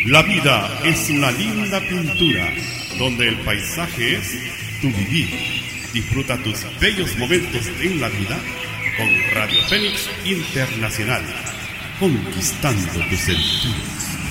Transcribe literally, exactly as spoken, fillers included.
La vida es una linda pintura, donde el paisaje es tu vivir. Disfruta tus bellos momentos en la vida con Radio Fénix Internacional, conquistando tus sentidos.